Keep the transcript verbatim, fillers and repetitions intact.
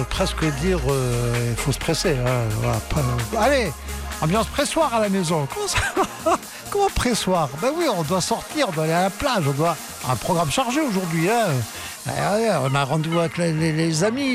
presque dire il euh, faut se presser. Hein, voilà. Allez, ambiance pressoir à la maison. Comment ça Comment pressoir? Ben oui, on doit sortir, on doit aller à la plage, on doit un programme chargé aujourd'hui. Hein. On a rendez-vous avec les, les, les amis.